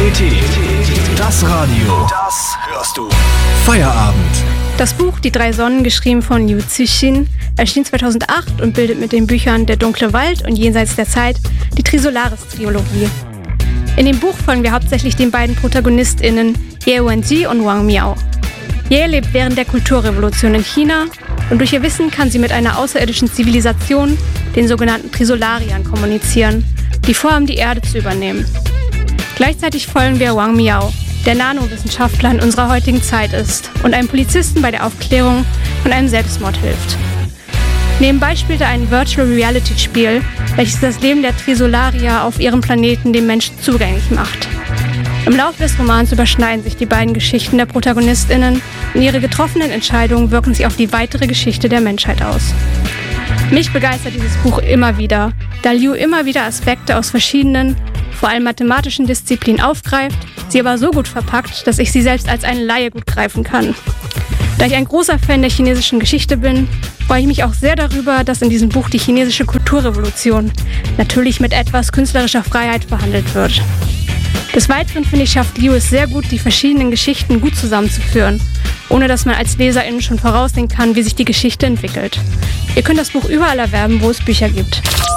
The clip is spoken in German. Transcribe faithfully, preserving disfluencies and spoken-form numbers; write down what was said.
T T, das Radio, das hörst du. Feierabend. Das Buch Die drei Sonnen, geschrieben von Liu Cixin, erschien zweitausendacht und bildet mit den Büchern Der dunkle Wald und Jenseits der Zeit die Trisolaris-Trilogie. In dem Buch folgen wir hauptsächlich den beiden ProtagonistInnen Ye Wenji und Wang Miao. Ye lebt während der Kulturrevolution in China und durch ihr Wissen kann sie mit einer außerirdischen Zivilisation, den sogenannten Trisolariern, kommunizieren, die vorhaben, die Erde zu übernehmen. Gleichzeitig folgen wir Wang Miao, der Nanowissenschaftler in unserer heutigen Zeit ist und einem Polizisten bei der Aufklärung von einem Selbstmord hilft. Nebenbei spielt er ein Virtual-Reality-Spiel, welches das Leben der Trisolarier auf ihrem Planeten dem Menschen zugänglich macht. Im Laufe des Romans überschneiden sich die beiden Geschichten der ProtagonistInnen und ihre getroffenen Entscheidungen wirken sich auf die weitere Geschichte der Menschheit aus. Mich begeistert dieses Buch immer wieder, da Liu immer wieder Aspekte aus verschiedenen, vor allem mathematischen Disziplinen aufgreift, sie aber so gut verpackt, dass ich sie selbst als eine Laie gut greifen kann. Da ich ein großer Fan der chinesischen Geschichte bin, freue ich mich auch sehr darüber, dass in diesem Buch die chinesische Kulturrevolution natürlich mit etwas künstlerischer Freiheit behandelt wird. Des Weiteren finde ich, schafft Liu es sehr gut, die verschiedenen Geschichten gut zusammenzuführen, ohne dass man als LeserInnen schon voraussehen kann, wie sich die Geschichte entwickelt. Ihr könnt das Buch überall erwerben, wo es Bücher gibt.